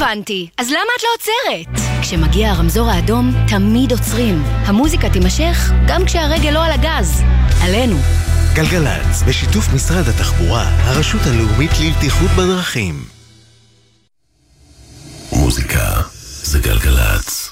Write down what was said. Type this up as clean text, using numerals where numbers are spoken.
הבנתי. אז למה את לא עוצרת? כשמגיע הרמזור האדום, תמיד עוצרים. המוזיקה תימשך גם כשהרגל לא על הגז. עלינו. גלגלצ, בשיתוף משרד התחבורה, הרשות הלאומית לבטיחות בדרכים. מוזיקה זה גלגלצ.